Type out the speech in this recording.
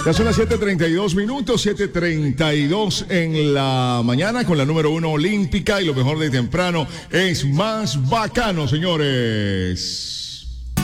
Ya son las 7:32, 7:32 en la mañana con la número 1 olímpica y lo mejor de temprano es más bacano, señores.